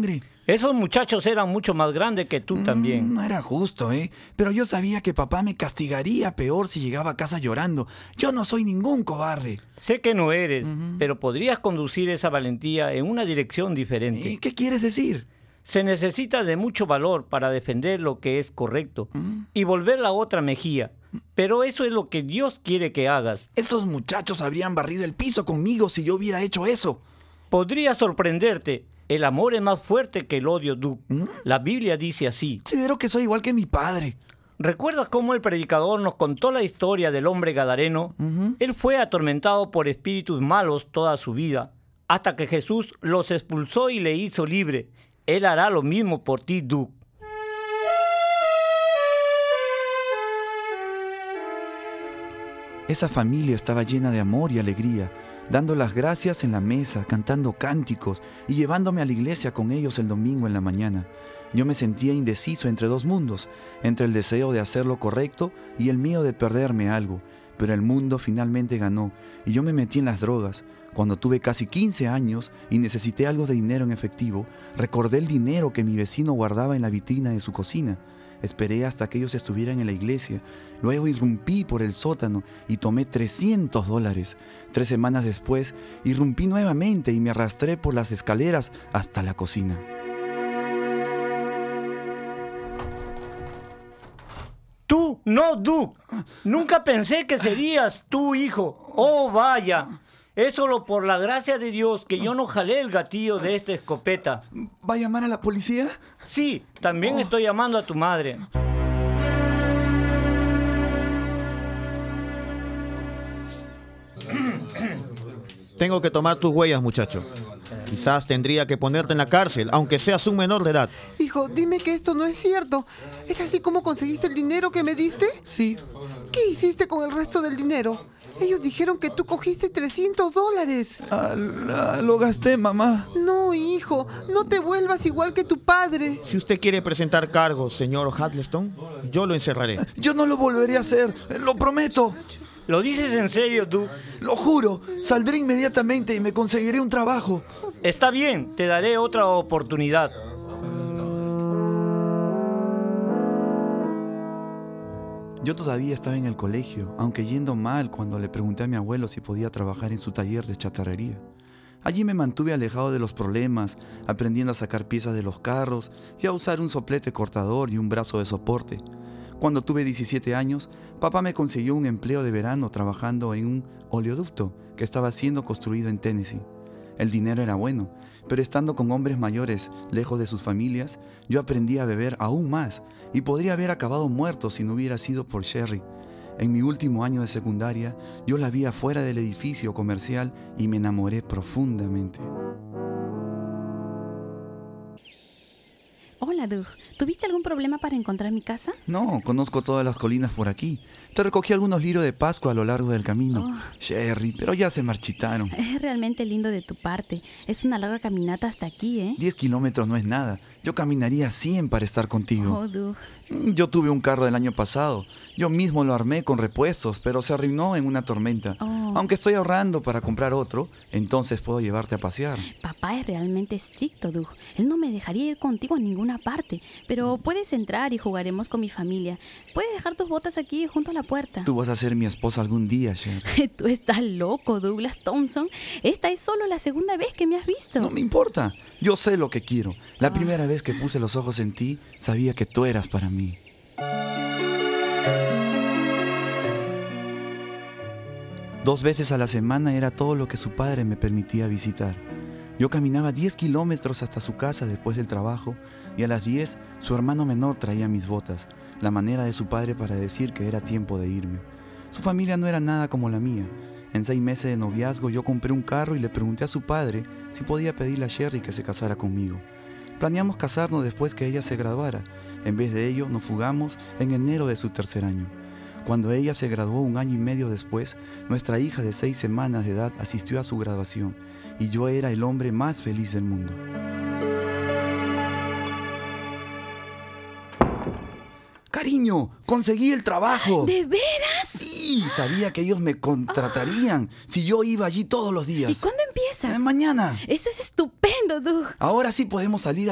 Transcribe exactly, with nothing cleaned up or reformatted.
sangre. Esos muchachos eran mucho más grandes que tú Mm, también. No era justo, ¿eh? Pero yo sabía que papá me castigaría peor si llegaba a casa llorando. Yo no soy ningún cobarde. Sé que no eres, Ujú. pero podrías conducir esa valentía en una dirección diferente. ¿Eh? ¿Qué quieres decir? Se necesita de mucho valor para defender lo que es correcto Mm. y volver la otra mejilla. Pero eso es lo que Dios quiere que hagas. Esos muchachos habrían barrido el piso conmigo si yo hubiera hecho eso. Podría sorprenderte. El amor es más fuerte que el odio, Duke. ¿Mm? La Biblia dice así. Considero que soy igual que mi padre. ¿Recuerdas cómo el predicador nos contó la historia del hombre gadareno? Ujú. Él fue atormentado por espíritus malos toda su vida, hasta que Jesús los expulsó y le hizo libre. Él hará lo mismo por ti, Duke. Esa familia estaba llena de amor y alegría, dando las gracias en la mesa, cantando cánticos y llevándome a la iglesia con ellos el domingo en la mañana. Yo me sentía indeciso entre dos mundos, entre el deseo de hacer lo correcto y el miedo de perderme algo, pero el mundo finalmente ganó y yo me metí en las drogas. Cuando tuve casi quince años y necesité algo de dinero en efectivo, recordé el dinero que mi vecino guardaba en la vitrina de su cocina. Esperé hasta que ellos estuvieran en la iglesia. Luego irrumpí por el sótano y tomé trescientos dólares. Tres semanas después, irrumpí nuevamente y me arrastré por las escaleras hasta la cocina. Tú, no, Duke. Nunca pensé que serías tu hijo. Oh, vaya. Es solo por la gracia de Dios que yo no jalé el gatillo de esta escopeta. ¿Va a llamar a la policía? Sí, también estoy llamando a tu madre. Tengo que tomar tus huellas, muchacho. Quizás tendría que ponerte en la cárcel, aunque seas un menor de edad. Hijo, dime que esto no es cierto. ¿Es así como conseguiste el dinero que me diste? Sí. ¿Qué hiciste con el resto del dinero? Ellos dijeron que tú cogiste trescientos dólares. Ah, la- lo gasté, mamá. No, hijo, no te vuelvas igual que tu padre. Si usted quiere presentar cargos, señor Huddleston, yo lo encerraré. Yo no lo volveré a hacer, lo prometo. ¿Lo dices en serio, Duke? Lo juro, saldré inmediatamente y me conseguiré un trabajo. Está bien, te daré otra oportunidad. Yo todavía estaba en el colegio, aunque yendo mal cuando le pregunté a mi abuelo si podía trabajar en su taller de chatarrería. Allí me mantuve alejado de los problemas, aprendiendo a sacar piezas de los carros y a usar un soplete cortador y un brazo de soporte. Cuando tuve diecisiete años, papá me consiguió un empleo de verano trabajando en un oleoducto que estaba siendo construido en Tennessee. El dinero era bueno, pero estando con hombres mayores, lejos de sus familias, yo aprendí a beber aún más y podría haber acabado muerto si no hubiera sido por Sherry. En mi último año de secundaria, yo la vi afuera del edificio comercial y me enamoré profundamente. Hola, Doug. ¿Tuviste algún problema para encontrar mi casa? No, conozco todas las colinas por aquí. Te recogí algunos liros de Pascua a lo largo del camino. Oh. Sherry, pero ya se marchitaron. Es realmente lindo de tu parte. Es una larga caminata hasta aquí, ¿eh? Diez kilómetros no es nada. Yo caminaría cien para estar contigo. Oh, Doug. Yo tuve un carro del año pasado. Yo mismo lo armé con repuestos, pero se arruinó en una tormenta. Oh. Aunque estoy ahorrando para comprar otro, entonces puedo llevarte a pasear. Papá es realmente estricto, Doug. Él no me dejaría ir contigo a ninguna parte. Pero puedes entrar y jugaremos con mi familia. Puedes dejar tus botas aquí junto a la puerta. Tú vas a ser mi esposa algún día, Sherry. Tú estás loco, Douglas Thompson. Esta es solo la segunda vez que me has visto. No me importa. Yo sé lo que quiero. La primera vez que puse los ojos en ti, sabía que tú eras para mí. Dos veces a la semana era todo lo que su padre me permitía visitar. Yo caminaba diez kilómetros hasta su casa después del trabajo y a las diez su hermano menor traía mis botas, la manera de su padre para decir que era tiempo de irme. Su familia no era nada como la mía. En seis meses de noviazgo yo compré un carro y le pregunté a su padre si podía pedirle a Sherry que se casara conmigo. Planeamos casarnos después que ella se graduara. En vez de ello, nos fugamos en enero de su tercer año. Cuando ella se graduó un año y medio después, nuestra hija de seis semanas de edad asistió a su graduación y yo era el hombre más feliz del mundo. Cariño, conseguí el trabajo. ¿De veras? Sí, sabía que ellos me contratarían si yo iba allí todos los días. ¿Y cuándo empiezas? Eh, Mañana. Eso es estupendo, Doug. Ahora sí podemos salir